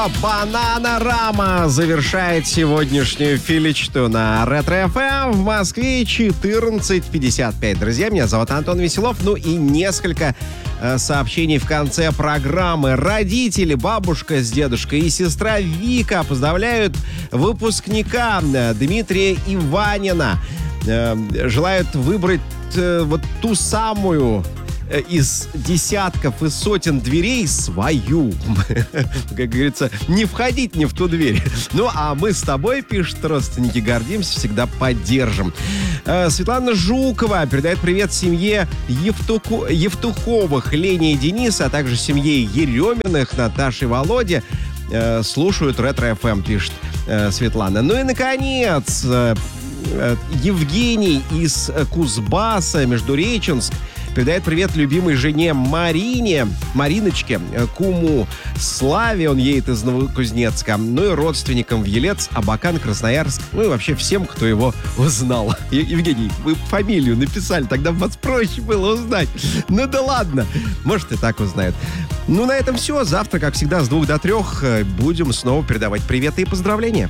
Бананарама завершает сегодняшнюю филичту на Ретро-ФМ. В Москве 14:55. Друзья, меня зовут Антон Веселов. Ну и несколько сообщений в конце программы. Родители, бабушка с дедушкой и сестра Вика поздравляют выпускника Дмитрия Иванина. Желают выбрать вот ту самую из десятков и сотен дверей свою. Как говорится, не входить не в ту дверь. Ну, а мы с тобой, пишут родственники, гордимся, всегда поддержим. Светлана Жукова передает привет семье Евтуховых, Лене и Дениса, а также семье Ереминых, Наташи и Володе. Слушают Ретро-ФМ, пишет Светлана. Ну и, наконец, Евгений из Кузбасса, Междуреченск, передает привет любимой жене Мариночке, куму Славе, он едет из Новокузнецка, ну и родственникам в Елец, Абакан, Красноярск, ну и вообще всем, кто его узнал. Евгений, вы фамилию написали, тогда вас проще было узнать. Ну да ладно, может и так узнают. Ну на этом все. Завтра, как всегда, с 2 до 3 будем снова передавать приветы и поздравления.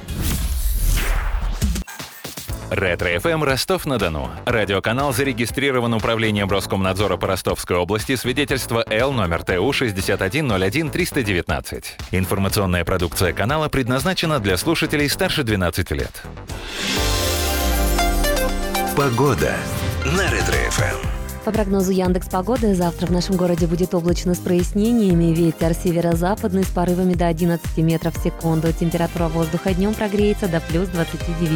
Ретро-ФМ Ростов-на-Дону. Радиоканал зарегистрирован Управлением Роскомнадзора по Ростовской области, свидетельство Л номер ТУ 6101-319. Информационная продукция канала предназначена для слушателей старше 12 лет. Погода на Ретро-ФМ. По прогнозу Яндекс.Погоды, завтра в нашем городе будет облачно с прояснениями. Ветер северо-западный с порывами до 11 метров в секунду. Температура воздуха днем прогреется до плюс 29.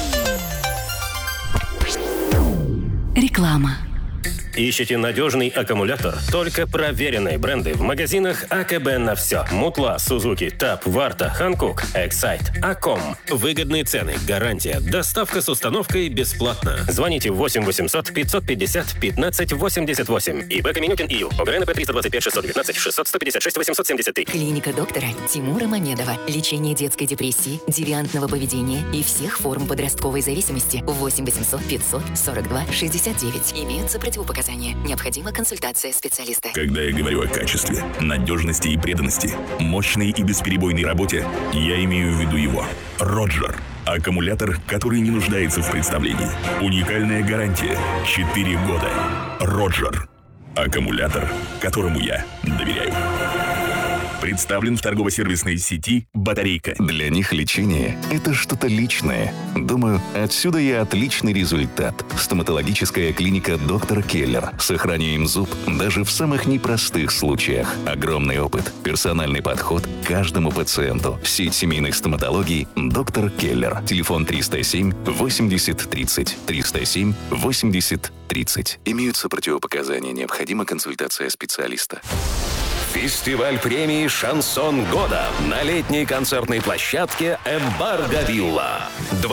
Реклама. Ищете надежный аккумулятор? Только проверенные бренды в магазинах АКБ на все. Мутла, Сузуки, ТАП, Варта, Ханкук, Эксайт, Аком. Выгодные цены, гарантия, доставка с установкой бесплатно. Звоните 8 800 550 15 88. ИП Каменюкин ИЮ. ОГРНП 325 619 600 156 873. Клиника доктора Тимура Мамедова. Лечение детской депрессии, девиантного поведения и всех форм подростковой зависимости. 8 800 542 69. Имеются противопоказания. Необходима консультация специалиста. Когда я говорю о качестве, надежности и преданности, мощной и бесперебойной работе, я имею в виду его. Роджер. Аккумулятор, который не нуждается в представлении. Уникальная гарантия. 4 года. Роджер. Аккумулятор, которому я доверяю. Представлен в торгово-сервисной сети «Батарейка». Для них лечение – это что-то личное. Думаю, отсюда и отличный результат. Стоматологическая клиника «Доктор Келлер». Сохраняем зуб даже в самых непростых случаях. Огромный опыт, персональный подход к каждому пациенту. Сеть семейных стоматологий «Доктор Келлер». Телефон 307 80 30. 307 80 30. Имеются противопоказания. Необходима консультация специалиста. Фестиваль премии «Шансон года» на летней концертной площадке «Эмбарго Вилла».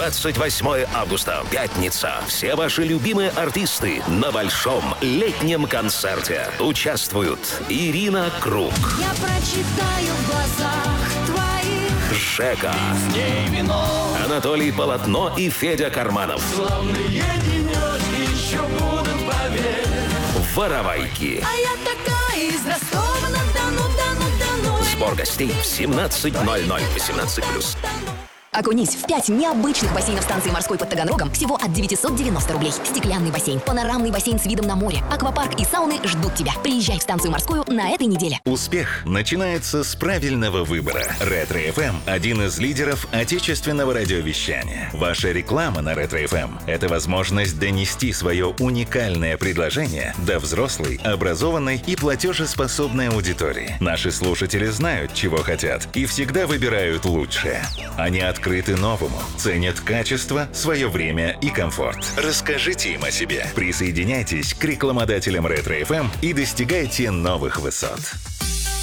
28 августа, пятница. Все ваши любимые артисты на большом летнем концерте. Участвуют Ирина Круг. Я прочитаю в глазах твоих. Жека. С ней вино. Анатолий Полотно и Федя Карманов. Славные денечки еще будут, поверь. Воровайки. А я такая из Ростова-на-Дону. Сбор гостей в 17:00. 18+. Окунись в 5 необычных бассейнов станции морской под Таганрогом всего от 990 рублей. Стеклянный бассейн, панорамный бассейн с видом на море, аквапарк и сауны ждут тебя. Приезжай в станцию морскую на этой неделе. Успех начинается с правильного выбора. Ретро-ФМ – один из лидеров отечественного радиовещания. Ваша реклама на Ретро-ФМ – это возможность донести свое уникальное предложение до взрослой, образованной и платежеспособной аудитории. Наши слушатели знают, чего хотят, и всегда выбирают лучшее. Они открыты новому, ценят качество, свое время и комфорт. Расскажите им о себе. Присоединяйтесь к рекламодателям Ретро-ФМ и достигайте новых высот.